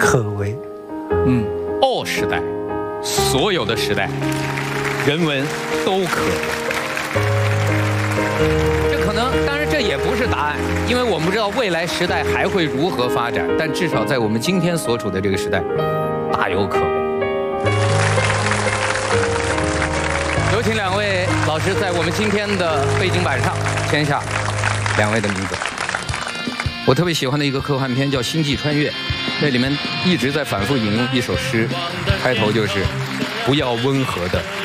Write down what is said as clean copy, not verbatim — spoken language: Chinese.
可为。 all 时代，所有的时代，人文都可为。这可能，当然这也不是答案，因为我们不知道未来时代还会如何发展，但至少在我们今天所处的这个时代，大有可为。有请两位老师在我们今天的背景板上签下两位的名字。我特别喜欢的一个科幻片叫《星际穿越》，那里面一直在反复引用一首诗，开头就是“不要温和的